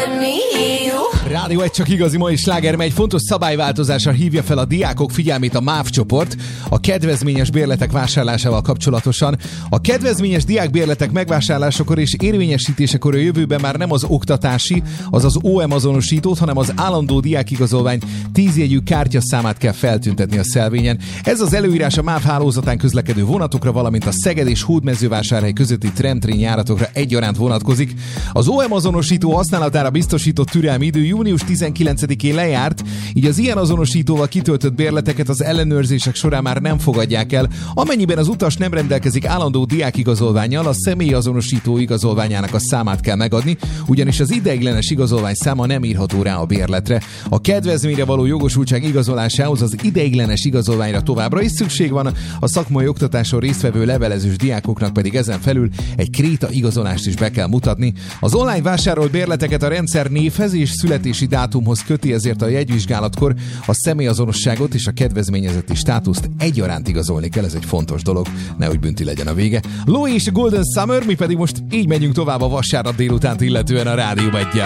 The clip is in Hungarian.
Rádió egy csak igazi mai sláger, mely fontos szabályváltozásra hívja fel a diákok figyelmét a MÁV csoport a kedvezményes bérletek vásárlásával kapcsolatosan. A kedvezményes diákbérletek megvásárlásakor és érvényesítésekor a jövőben már nem az oktatási, azaz OM azonosítót, hanem az állandó diákigazolvány 10 jegyű kártyaszámát kell feltüntetni a szelvényen. Ez az előírás a MÁV hálózatán közlekedő vonatokra, valamint a Szeged és Hódmezővásárhely közötti tramtrain járatokra egyaránt vonatkozik. Az OM azonosító használatára biztosított türelmi idő június 19-én lejárt, így az ilyen azonosítóval kitöltött bérleteket az ellenőrzések során már nem fogadják el. Amennyiben az utas nem rendelkezik állandó diákigazolvánnyal, a személyazonosító igazolványának a számát kell megadni, ugyanis az ideiglenes igazolvány száma nem írható rá a bérletre. A kedvezményre való jogosultság igazolásához az ideiglenes igazolványra továbbra is szükség van, a szakmai oktatáson résztvevő levelezős diákoknak pedig ezen felül egy kréta igazolást is be kell mutatni. Az online vásárolt bérleteket a rendszer névhez és születési dátumhoz köti, ezért a jegyvizsgálatkor a személyazonosságot és a kedvezményezeti státuszt egyaránt igazolni kell, ez egy fontos dolog, nehogy bünti legyen a vége. Louis és Golden Summer, mi pedig most így megyünk tovább a vasárnap délutánt illetően a Rádió 1-jel.